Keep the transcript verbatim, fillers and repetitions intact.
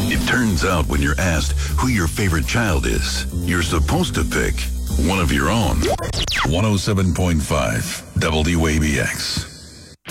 It turns out when you're asked who your favorite child is, you're supposed to pick one of your own. one oh seven point five W A B X.